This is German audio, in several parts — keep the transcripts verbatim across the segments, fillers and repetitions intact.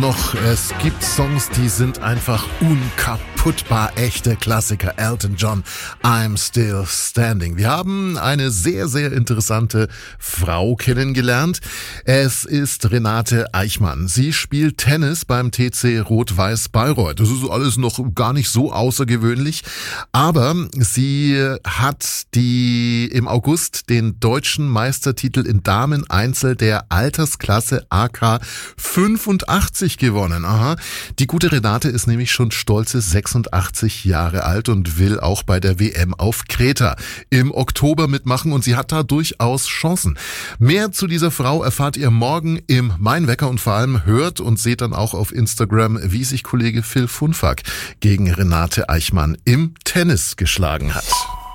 noch, es gibt Songs, die sind einfach unkaputtbar echte Klassiker. Elton John, I'm Still Standing. Wir haben eine sehr, sehr interessante Frau kennengelernt. Es ist Renate Eichmann. Sie spielt Tennis beim T C Rot-Weiß Bayreuth. Das ist alles noch gar nicht so außergewöhnlich, aber sie hat die im August den deutschen Meistertitel in Damen-Einzel der Altersklasse A K fünfundachtzig gewonnen. Aha. Die gute Renate ist nämlich schon stolze sechsundachtzig Jahre alt und will auch bei der W M auf Kreta im Oktober mitmachen und sie hat da durchaus Chancen. Mehr zu dieser Frau erfahrt ihr morgen im Mein Wecker und vor allem hört und seht dann auch auf Instagram, wie sich Kollege Phil Funfack gegen Renate Eichmann im Tennis geschlagen hat.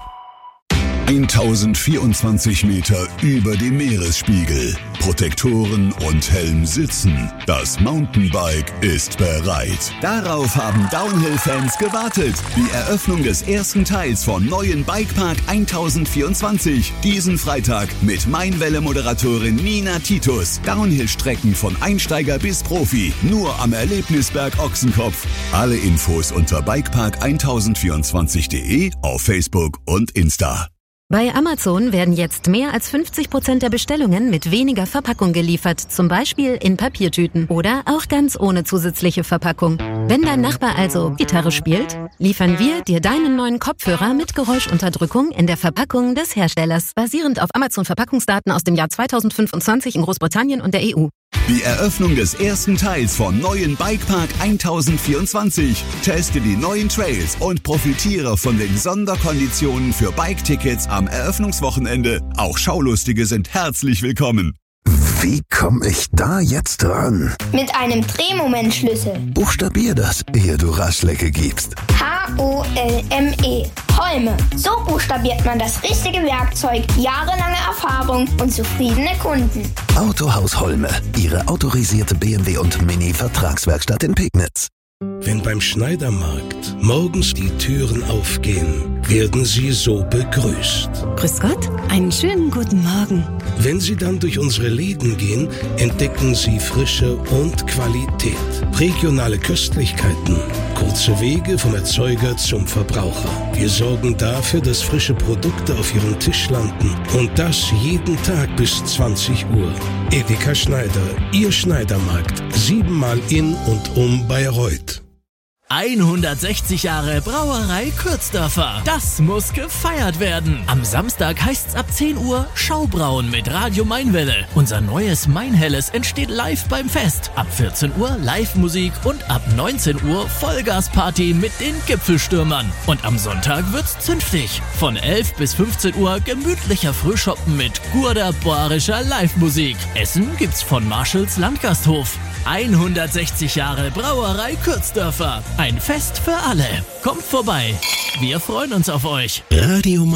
tausendvierundzwanzig Meter über dem Meeresspiegel. Protektoren und Helm sitzen. Das Mountainbike ist bereit. Darauf haben Downhill-Fans gewartet. Die Eröffnung des ersten Teils von neuen Bikepark tausendvierundzwanzig. Diesen Freitag mit Meinwelle-Moderatorin Nina Titus. Downhill-Strecken von Einsteiger bis Profi. Nur am Erlebnisberg Ochsenkopf. Alle Infos unter bikepark tausendvierundzwanzig punkt de, auf Facebook und Insta. Bei Amazon werden jetzt mehr als fünfzig Prozent der Bestellungen mit weniger Verpackung geliefert, zum Beispiel in Papiertüten oder auch ganz ohne zusätzliche Verpackung. Wenn dein Nachbar also Gitarre spielt, liefern wir dir deinen neuen Kopfhörer mit Geräuschunterdrückung in der Verpackung des Herstellers, basierend auf Amazon-Verpackungsdaten aus dem Jahr zweitausendfünfundzwanzig in Großbritannien und der E U. Die Eröffnung des ersten Teils von neuen Bikepark tausendvierundzwanzig. Teste die neuen Trails und profitiere von den Sonderkonditionen für Bike-Tickets am Eröffnungswochenende. Auch Schaulustige sind herzlich willkommen. Wie komme ich da jetzt ran? Mit einem Drehmomentschlüssel. Buchstabier das, ehe du Raschlecke gibst. H O L M E. Holme. So buchstabiert man das richtige Werkzeug. Jahrelange Erfahrung und zufriedene Kunden. Autohaus Holme. Ihre autorisierte B M W und Mini-Vertragswerkstatt in Pegnitz. Wenn beim Schneidermarkt morgens die Türen aufgehen, werden Sie so begrüßt. Grüß Gott, einen schönen guten Morgen. Wenn Sie dann durch unsere Läden gehen, entdecken Sie Frische und Qualität. Regionale Köstlichkeiten, kurze Wege vom Erzeuger zum Verbraucher. Wir sorgen dafür, dass frische Produkte auf Ihrem Tisch landen. Und das jeden Tag bis zwanzig Uhr. Edeka Schneider, Ihr Schneidermarkt. Siebenmal in und um Bayreuth. hundertsechzig Jahre Brauerei Kürzdörfer. Das muss gefeiert werden. Am Samstag heißt's ab zehn Uhr Schaubrauen mit Radio Mainwelle. Unser neues Mainhelles entsteht live beim Fest. Ab vierzehn Uhr Live-Musik und ab neunzehn Uhr Vollgasparty mit den Gipfelstürmern. Und am Sonntag wird's zünftig. Von elf bis fünfzehn Uhr gemütlicher Frühschoppen mit gurder-boarischer Live-Musik. Essen gibt's von Marshalls Landgasthof. hundertsechzig Jahre Brauerei Kürzdörfer. Ein Fest für alle. Kommt vorbei. Wir freuen uns auf euch. Radio